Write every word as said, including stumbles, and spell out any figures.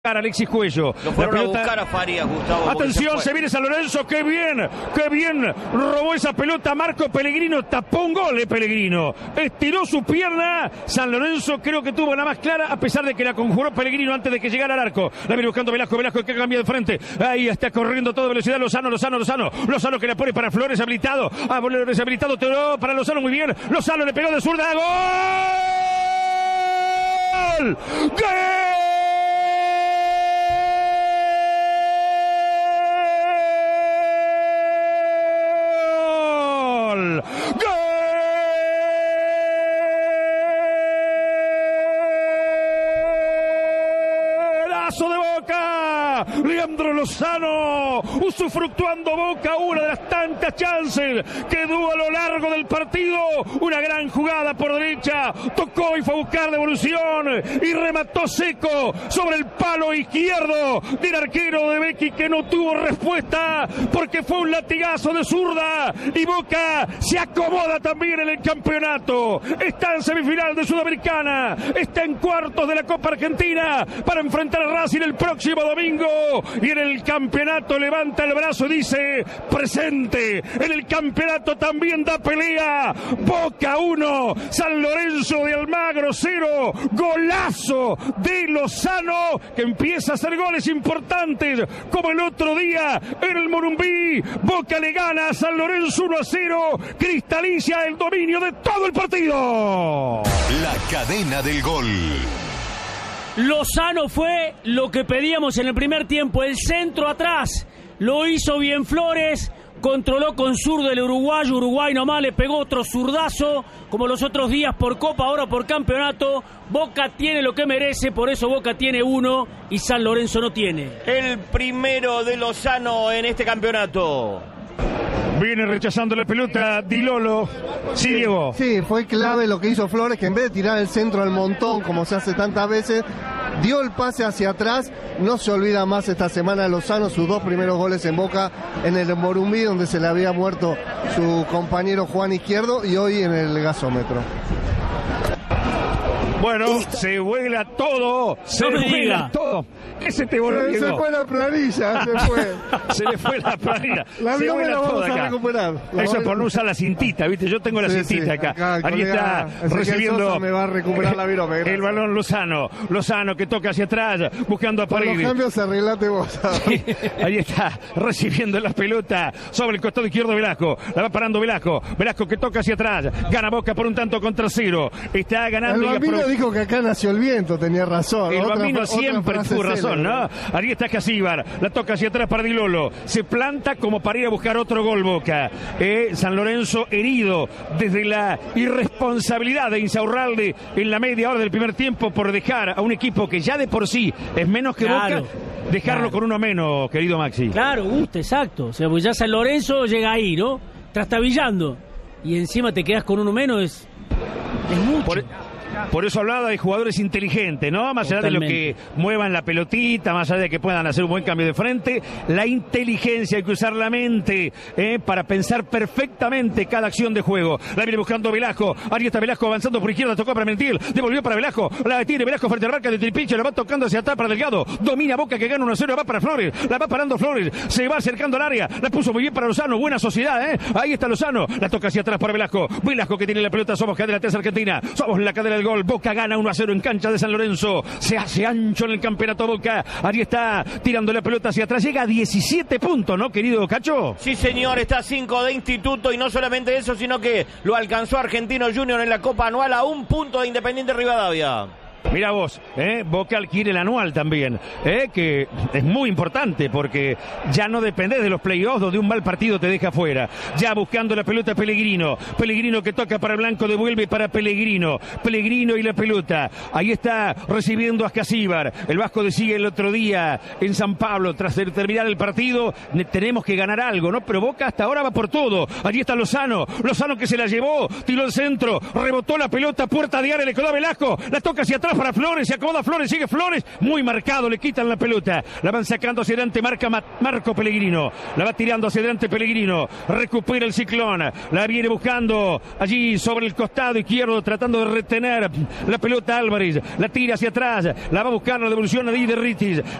Alexis Cuello. Lo fueron pelota... a buscar a Farías, Gustavo. Atención, se, se viene San Lorenzo, qué bien, qué bien robó esa pelota Marco Pellegrino, tapó un gol de Pellegrino, estiró su pierna. San Lorenzo creo que tuvo la más clara, a pesar de que la conjuró Pellegrino antes de que llegara al arco. La viene buscando Velasco, Velasco que cambia de frente, ahí está corriendo a toda velocidad Lozano, Lozano, Lozano, Lozano que la pone para Flores habilitado, ah, Flores habilitado, tiró para Lozano, muy bien, Lozano le pegó de zurda, ¡gol! ¡Gol! ¡Golazo de Boca! Leandro Lozano, usufructuando Boca una de las tantas chances que tuvo a lo largo del partido. Una gran jugada por derecha, tocó y fue a buscar devolución y remató seco sobre el palo izquierdo del arquero de Becchi, que no tuvo respuesta porque fue un latigazo de zurda, y Boca se acomoda también en el campeonato. Está en semifinal de Sudamericana, está en cuartos de la Copa Argentina para enfrentar a Racing el próximo domingo, y en el campeonato levanta el brazo y dice presente. En el campeonato también da pelea. Boca uno, San Lorenzo de Almagro cero. Golazo de Lozano, que empieza a hacer goles importantes como el otro día en el Morumbí. Boca le gana a San Lorenzo uno a cero, cristaliza el dominio de todo el partido. La cadena del gol. Lozano fue lo que pedíamos en el primer tiempo, el centro atrás, lo hizo bien Flores, controló con zurdo el uruguayo, Uruguay nomás le pegó otro zurdazo, como los otros días por Copa, ahora por campeonato. Boca tiene lo que merece, por eso Boca tiene uno y San Lorenzo no tiene. El primero de Lozano en este campeonato. Viene rechazando la pelota Di Lolo. Sí, Diego. Sí, fue clave lo que hizo Flores, que en vez de tirar el centro al montón, como se hace tantas veces, dio el pase hacia atrás. No se olvida más esta semana de Lozano, sus dos primeros goles en Boca, en el Morumbí, donde se le había muerto su compañero Juan Izquierdo, y hoy en el gasómetro. Bueno, se vuela todo, se no vuela todo. Ese te voló, se, se fue la planilla, se fue. Se le fue la planilla. La se vuela la vamos todo a acá. recuperar. La Eso es por no usar la cintita, ¿viste? Yo tengo la sí, cintita sí, acá. acá Ahí está recibiendo. Me va a recuperar la virome, el balón Lozano. Lozano que toca hacia atrás, buscando a París. Los cambios arreglate vos. Sí, ahí está, recibiendo la pelota sobre el costado izquierdo Velasco. La va parando Velasco. Velasco que toca hacia atrás. Gana Boca por un tanto contra cero. Está ganando. El Bambino y dijo que acá nació el viento, tenía razón. El otra, Bambino siempre tuvo razón, ¿no? Ahí está Casíbar, la toca hacia atrás para Di Lolo, se planta como para ir a buscar otro gol Boca. Eh, San Lorenzo herido desde la irresponsabilidad de Insaurralde en la media hora del primer tiempo por dejar a un equipo que ya de por sí es menos que claro, Boca, dejarlo claro. con uno menos, querido Maxi. Claro, gusta, exacto. O sea, pues ya San Lorenzo llega ahí, ¿no? Trastabillando. Y encima te quedas con uno menos, es, es mucho. Por... Por eso hablaba de jugadores inteligentes, ¿no? Más allá Totalmente. de lo que muevan la pelotita, más allá de que puedan hacer un buen cambio de frente, la inteligencia, hay que usar la mente ¿eh? para pensar perfectamente cada acción de juego. La viene buscando Velasco, ahí está Velasco avanzando por izquierda, tocó para Mentil, devolvió para Velasco, la tiene Velasco frente a la marca de Tripiche, la va tocando hacia atrás para Delgado, domina Boca que gana uno a cero, va para Flores, la va parando Flores, se va acercando al área, la puso muy bien para Lozano, buena sociedad, ¿eh? Ahí está Lozano, la toca hacia atrás para Velasco, Velasco que tiene la pelota, somos cadena tres Argentina, somos la cadena del gol. Boca gana uno a cero en cancha de San Lorenzo, se hace ancho en el campeonato Boca, ahí está tirando la pelota hacia atrás, llega a diecisiete puntos, ¿no, querido Cacho? Sí, señor, está a cinco de Instituto, y no solamente eso, sino que lo alcanzó Argentino Junior en la Copa Anual a un punto de Independiente Rivadavia. Mira vos, ¿eh? Boca adquiere el anual también, ¿eh? que es muy importante porque ya no dependés de los playoffs donde un mal partido te deja fuera. Ya buscando la pelota Pellegrino, Pellegrino que toca para Blanco, devuelve para Pellegrino, Pellegrino y la pelota. Ahí está recibiendo a Casíbar. El Vasco decía el otro día en San Pablo, tras terminar el partido, tenemos que ganar algo, ¿no? Pero Boca hasta ahora va por todo. Allí está Lozano, Lozano que se la llevó, tiró el centro, rebotó la pelota, puerta de área, le quedó a Velasco, la toca hacia atrás. atrás para Flores, se acomoda Flores, sigue Flores, muy marcado, le quitan la pelota, la van sacando hacia adelante, marca Ma- Marco Pellegrino, la va tirando hacia adelante Pellegrino, recupera el Ciclón, la viene buscando allí sobre el costado izquierdo, tratando de retener la pelota Álvarez, la tira hacia atrás, la va a buscar la devolución a Di de Ritis,